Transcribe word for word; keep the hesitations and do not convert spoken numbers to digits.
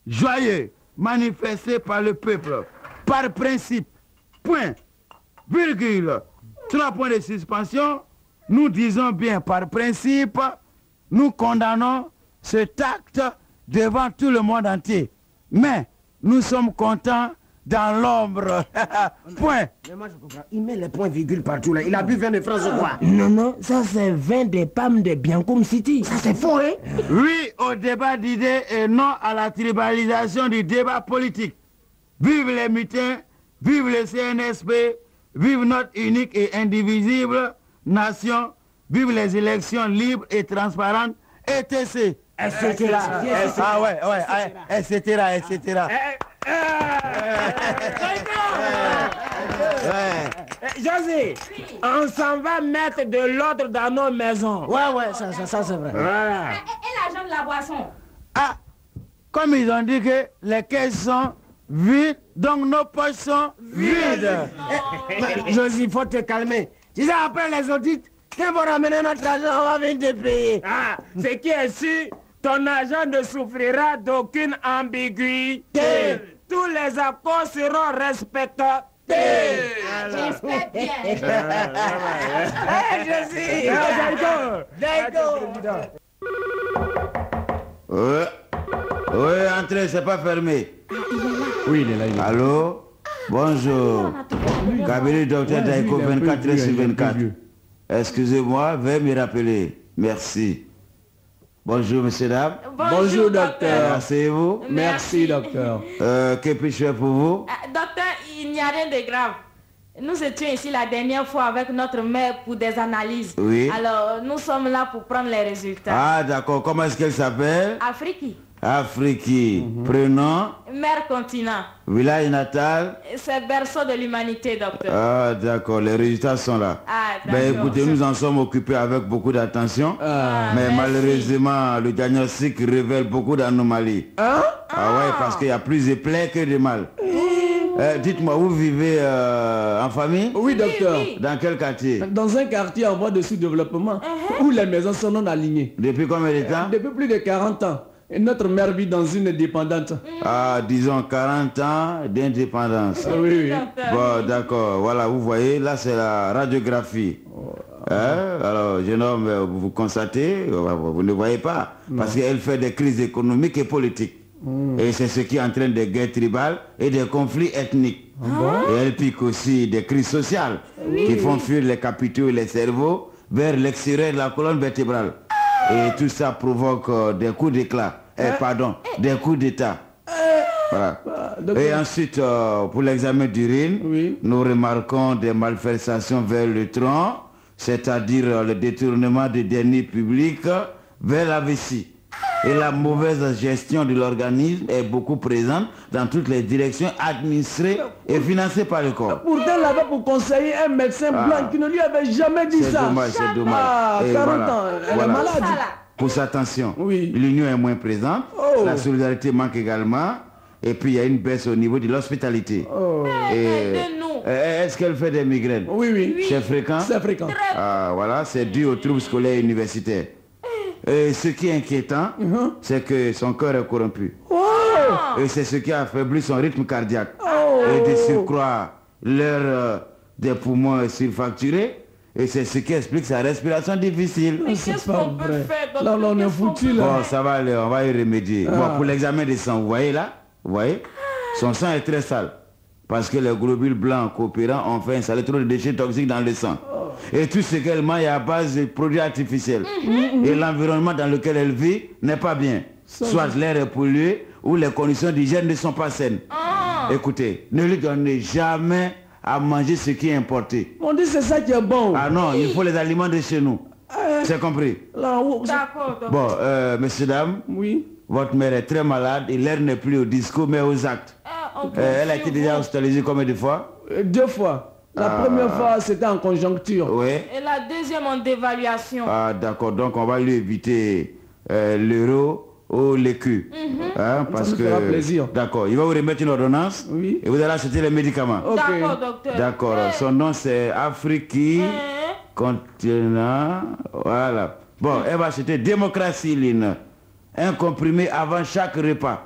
joyeux, manifesté par le peuple, par principe, point, virgule, trois points de suspension, nous disons bien par principe, nous condamnons cet acte devant tout le monde entier. Mais nous sommes contents dans l'ombre. Point. Mais moi je comprends. Il met les points virgules partout là. Il a bu vin de France ou quoi? Non, non, ça c'est vin des pommes de Biancom City. Ça c'est faux, hein? Oui au débat d'idées et non à la tribalisation du débat politique. Vive les mutins, vive le C N S P, vive notre unique et indivisible nation, vive les élections libres et transparentes, et cetera. et cetera. Ah ouais, ouais, et cetera, et cetera. José, on s'en va mettre de l'ordre dans nos maisons. Ouais, ouais, ça, ça, ça c'est vrai. Voilà. Et, et l'argent de la boisson? Ah, comme ils ont dit que les caisses sont vides, donc nos poches sont vides. Josie, il faut te calmer. Tu sais, après les audits, quand vous ramenez notre argent, on va venir te payer. Ah, ce qui est sûr, ton argent ne souffrira d'aucune ambiguïté. Tous les accords seront respectés. J'espère bien. Hé, Josie! D'accord! Oui, oui, entrez, c'est pas fermé. Oui, il est là, il est là. Allô? Bonjour. Cabinet docteur Daïko vingt-quatre heures sur vingt-quatre. Excusez-moi, veuillez me rappeler. Merci. Bonjour, monsieur, dames. Bonjour, docteur. Asseyez-vous. Merci, docteur. Euh, que puis-je faire pour vous? Ah, docteur, il n'y a rien de grave. Nous étions ici la dernière fois avec notre mère pour des analyses. Oui. Alors, nous sommes là pour prendre les résultats. Ah, d'accord. Comment est-ce qu'elle s'appelle? Afrique. Afrique. Prénom? Mère continent. Village natal? C'est berceau de l'humanité, docteur. Ah, d'accord. Les résultats sont là. Ah, Ben d'accord. écoutez, nous en sommes occupés avec beaucoup d'attention. Ah, mais merci. malheureusement, le diagnostic révèle beaucoup d'anomalies. Hein? Ah ouais, parce qu'il y a plus de plaies que de mal. Euh, dites-moi, vous vivez euh, en famille? Oui, docteur. Oui, oui. Dans quel quartier? Dans un quartier en voie de sous-développement, où les maisons sont non alignées. Depuis combien de temps? Depuis plus de quarante ans. Et notre mère vit dans une dépendante. Ah, disons quarante ans d'indépendance. Ah, oui, oui. Docteur. Bon, d'accord. Voilà, vous voyez, là c'est la radiographie. Hein? Alors, jeune homme, vous constatez, vous ne voyez pas, parce qu'elle fait des crises économiques et politiques. Et c'est ce qui entraîne des guerres tribales et des conflits ethniques. Et elle pique aussi des crises sociales qui font fuir les capitaux et les cerveaux vers l'extérieur de la colonne vertébrale. Et tout ça provoque euh, des coups d'éclat, eh, pardon, des coups d'état. Voilà. Et ensuite, euh, pour l'examen d'urine, Oui. nous remarquons des malversations vers le tronc, c'est-à-dire euh, le détournement des deniers publics vers la vessie. Et la mauvaise gestion de l'organisme est beaucoup présente dans toutes les directions administrées et financées par le corps. Pourtant, là-bas, pour conseiller un médecin Ah. blanc qui ne lui avait jamais dit C'est ça. dommage, c'est dommage. Ah, Et quarante voilà. ans, elle Voilà. est malade. Ça, là. Pour sa tension, Oui. l'union est moins présente, Oh. la solidarité manque également, et puis il y a une baisse au niveau de l'hospitalité. Oh. Et, Aidez-nous. euh, Est-ce qu'elle fait des migraines? Oui, oui. C'est fréquent? C'est fréquent. Ah, voilà, c'est dû aux troubles scolaires et universitaires. Et ce qui est inquiétant, Mhm. c'est que son cœur est corrompu. Oh. Et c'est ce qui a affaibli son rythme cardiaque. Oh. Et de surcroît, l'air euh, des poumons est surfacturé. Et c'est ce qui explique sa respiration difficile. Mais C'est qu'est-ce pas qu'on peut vrai. faire, docteur? Là, là, on est Qu'est-ce qu'on foutu, peut là. Bon, ça va aller, on va y remédier. Ah. Bon, pour l'examen des sangs, vous voyez là? Vous voyez? Son sang est très sale. Parce que les globules blancs coopérants ont fait installer trop de déchets toxiques dans le sang. Et tout ce qu'elle mange est à base de produits artificiels. Et l'environnement dans lequel elle vit n'est pas bien. Soit l'air est pollué ou les conditions d'hygiène ne sont pas saines. Écoutez, ne lui donnez jamais à manger ce qui est importé. On dit c'est ça qui est bon. Ah non, il faut les aliments de chez nous. Euh, C'est compris? là, où- D'accord, docteur. Bon, euh, messieurs, dames, Oui. votre mère est très malade et l'air n'est plus au discours mais aux actes. Ah, ok, Euh, elle a sur été déjà vous. hospitalisée combien de fois? Euh, Deux fois. La Ah. première fois, c'était en conjoncture. Oui. Et la deuxième en dévaluation. Ah d'accord, donc on va lui éviter euh, l'euro ou l'écu. Hein, parce nous que. fera plaisir. D'accord, il va vous remettre une ordonnance Oui. et vous allez acheter les médicaments. Ok. D'accord, docteur. D'accord, Eh, son nom c'est Afrique hein? Continent. Voilà. Bon, elle va acheter démocratie, Line. Un comprimé avant chaque repas.